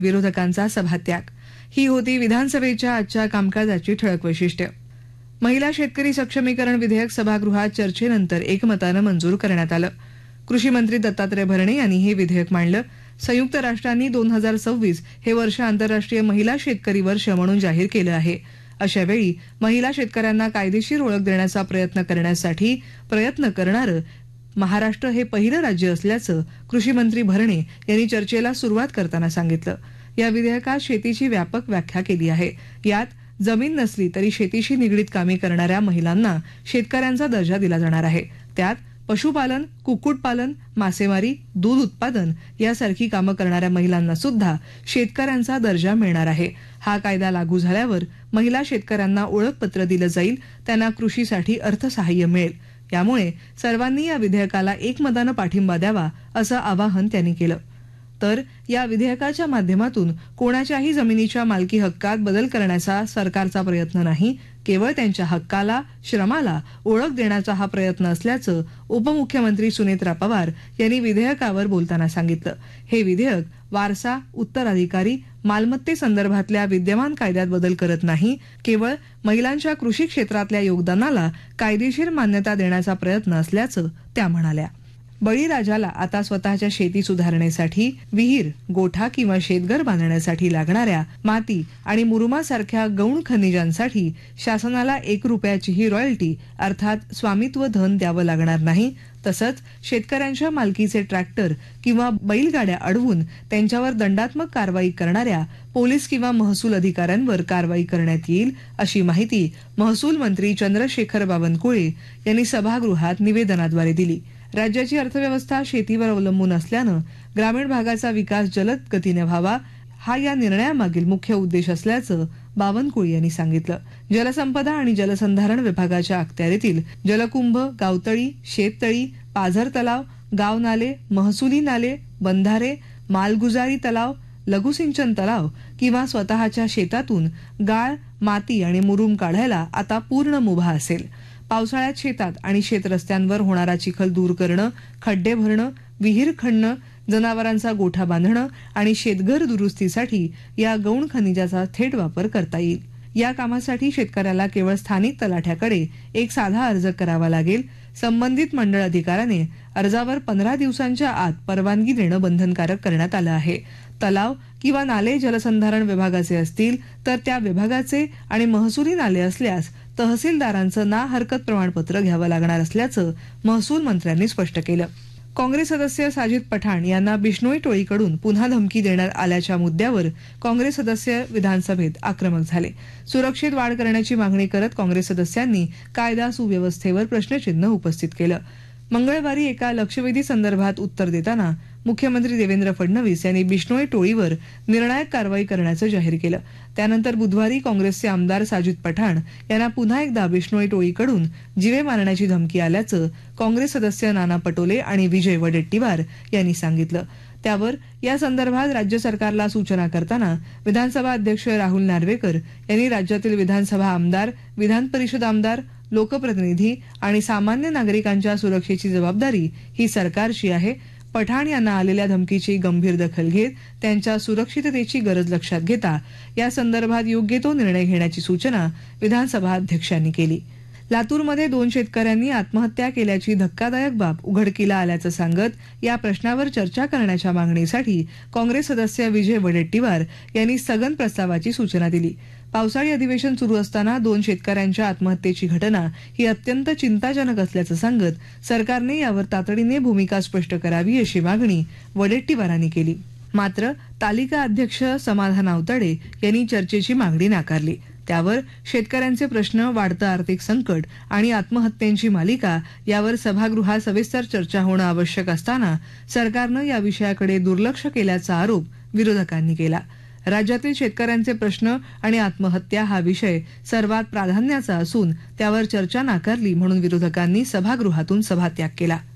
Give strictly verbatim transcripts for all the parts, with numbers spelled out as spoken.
विरोधकांचा सभात्याग. ही होती विधानसभेच्या आजच्या कामकाजाची ठळक वैशिष्ट्य. महिला शेतकरी सक्षमीकरण विधेयक सभागृहात चर्चेनंतर एकमतानं मंजूर करण्यात आलं. कृषी मंत्री दत्तात्रय भरणे यांनी हे विधेयक मांडलं. संयुक्त राष्ट्रांनी दोन हजार सव्वीस हे वर्ष आंतरराष्ट्रीय महिला शेतकरी वर्ष म्हणून जाहीर केलं आहे. अशा वेळी महिला शेतकऱ्यांना कायदेशीर ओळख देण्याचा प्रयत्न करण्यासाठी प्रयत्न करणारं महाराष्ट्र हे पहिलं राज्य असल्याचं कृषी मंत्री भरणे यांनी चर्चेला सुरुवात करताना सांगितलं. या विधेयकात शेतीची व्यापक व्याख्या केली आहे. यात जमीन नसली तरी शेतीशी निगडीत कामे करणाऱ्या महिलांना शेतकऱ्यांचा दर्जा दिला जाणार आहे. त्यात पशुपालन, कुक्कुटपालन, मासेमारी, दूध उत्पादन यासारखी कामं करणाऱ्या महिलांना सुद्धा शेतकऱ्यांचा दर्जा मिळणार आहे. हा कायदा लागू झाल्यावर महिला शेतकऱ्यांना ओळखपत्र दिलं जाईल. त्यांना कृषीसाठी अर्थसहाय्य मिळेल. यामुळे सर्वांनी या विधेयकाला एकमतानं पाठिंबा द्यावा असं आवाहन त्यांनी केलं. तर या विधेयकाच्या माध्यमातून कोणाच्याही जमिनीच्या मालकी हक्कात बदल करण्याचा सरकारचा प्रयत्न नाही, केवळ त्यांच्या हक्काला, श्रमाला ओळख देण्याचा हा प्रयत्न असल्याचं उपमुख्यमंत्री सुनेत्रा पवार यांनी विधेयकावर बोलताना सांगितलं. हे विधेयक वारसा, उत्तराधिकारी, मालमत्तेसंदर्भातल्या विद्यमान कायद्यात बदल करत नाही, केवळ महिलांच्या कृषी क्षेत्रातल्या योगदानाला कायदेशीर मान्यता देण्याचा प्रयत्न असल्याचं त्या म्हणाल्या. बळीराजाला आता स्वतःच्या शेती सुधारण्यासाठी विहीर, गोठा किंवा शेतघर बांधण्यासाठी लागणाऱ्या माती आणि मुरुमासारख्या गौण खनिजांसाठी शासनाला एक रुपयाचीही रॉयल्टी अर्थात स्वामित्व धन द्यावं लागणार नाही. तसंच शेतकऱ्यांच्या मालकीचे ट्रॅक्टर किंवा बैलगाड्या अडवून त्यांच्यावर दंडात्मक कारवाई करणाऱ्या पोलीस किंवा महसूल अधिकाऱ्यांवर कारवाई करण्यात येईल, अशी माहिती महसूल मंत्री चंद्रशेखर बावनकुळे यांनी सभागृहात निवेदनाद्वारे दिली. राज्याची अर्थव्यवस्था शेतीवर अवलंबून असल्यानं ग्रामीण भागाचा विकास जलद गतीने व्हावा, हा या निर्णयामागील मुख्य उद्देश असल्याचं बावनकुळे यांनी सांगितलं. जलसंपदा आणि जलसंधारण विभागाच्या अखत्यारीतील जलकुंभ, गावतळी, शेततळी, पाझर तलाव, गाव नाले, महसुली नाले, बंधारे, मालगुजारी तलाव, लघुसिंचन तलाव किंवा स्वतःच्या शेतातून गाळ, माती आणि मुरुम काढायला आता पूर्ण मुभा असेल. पावसाळ्यात शेतात आणि शेतरस्त्यांवर होणारा चिखल दूर करणं, खड्डे भरणं, विहीर खणणं, जनावरांचा गोठा बांधणं आणि शेतघर दुरुस्तीसाठी या गौण खनिजाचा थेट वापर करता येईल. या कामासाठी शेतकऱ्याला केवळ स्थानिक तलाठ्याकडे एक साधा अर्ज करावा लागेल. संबंधित मंडळ अधिकाऱ्याने अर्जावर पंधरा दिवसांच्या आत परवानगी देणं बंधनकारक करण्यात आलं आहे. तलाव किंवा नाले जलसंधारण विभागाचे असतील तर त्या विभागाचे आणि महसुली नाले असल्यास तहसीलदारांचं ना हरकत प्रमाणपत्र घ्यावं लागणार असल्याचं महसूल मंत्र्यांनी स्पष्ट केलं. काँग्रेस सदस्य साजिद पठाण यांना बिश्नोई टोळीकडून पुन्हा धमकी देण्यात आल्याच्या मुद्द्यावर काँग्रेस सदस्य विधानसभेत आक्रमक झाले. सुरक्षेत वाढ करण्याची मागणी करत काँग्रेस सदस्यांनी कायदा सुव्यवस्थेवर प्रश्नचिन्ह उपस्थित केलं. मंगळवारी एका लक्षवेधी संदर्भात उत्तर देताना मुख्यमंत्री देवेंद्र फडणवीस यांनी बिश्नोई टोळीवर निर्णायक कारवाई करण्याचं जाहीर केलं. त्यानंतर बुधवारी काँग्रेसचे आमदार साजिद पठाण यांना पुन्हा एकदा बिश्नोई टोळीकडून जीवे मारण्याची धमकी आल्याचं काँग्रेस सदस्य नाना पटोले आणि विजय वडेट्टीवार यांनी सांगितलं. त्यावर या संदर्भात राज्य सरकारला सूचना करताना विधानसभा अध्यक्ष राहुल नार्वेकर यांनी राज्यातील विधानसभा आमदार, विधान परिषद आमदार, लोकप्रतिनिधी आणि सामान्य नागरिकांच्या सुरक्षेची जबाबदारी ही सरकारची आहे. पठाण यांना आलेल्या धमकीची गंभीर दखल घेत त्यांच्या सुरक्षिततेची गरज लक्षात घेता या संदर्भात योग्य तो निर्णय घेण्याची सूचना विधानसभा अध्यक्षांनी केली. लातूरमध्ये दोन शेतकऱ्यांनी आत्महत्या केल्याची धक्कादायक बाब उघडकीला आल्याचं सांगत या प्रश्नावर चर्चा करण्याच्या मागणीसाठी काँग्रेस सदस्य विजय वडेट्टीवार यांनी स्थगन प्रस्तावाची सूचना दिली. पावसाळी अधिवेशन सुरू असताना दोन शेतकऱ्यांच्या आत्महत्येची घटना ही अत्यंत चिंताजनक असल्याचं सांगत सरकारने यावर तातडीने भूमिका स्पष्ट करावी अशी मागणी वडेट्टीवारांनी केली. मात्र तालिका अध्यक्ष समाधान आवताडे यांनी चर्चेची मागणी नाकारली. त्यावर शेतकऱ्यांचे प्रश्न, वाढतं आर्थिक संकट आणि आत्महत्यांची मालिका यावर सभागृहात सविस्तर चर्चा होणं आवश्यक असताना सरकारनं या विषयाकडे दुर्लक्ष केल्याचा आरोप विरोधकांनी केला. राज्यातील शेतकऱ्यांचे प्रश्न आणि आत्महत्या हा विषय सर्वात प्राधान्याचा असून त्यावर चर्चा नाकारली म्हणून विरोधकांनी सभागृहातून सभात्याग केला.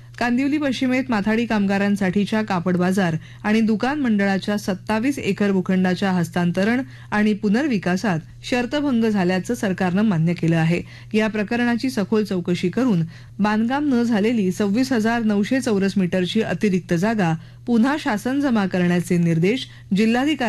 कांदिवली पश्चिमेत माथाडी कामगारांसाठीच्या कापड बाजार आणि दुकान मंडळाच्या सत्तावीस एकर भूखंडाच्या हस्तांतरण आणि पुनर्विकासात शर्तभंग झाल्याचं सरकारनं मान्य केलं आहे. या प्रकरणाची सखोल चौकशी करून बांधकाम न झालेली सव्वीस हजार नऊशे चौरस मीटरची अतिरिक्त जागा पुन्हा शासन जमा करण्याचे निर्देश जिल्हाधिकारी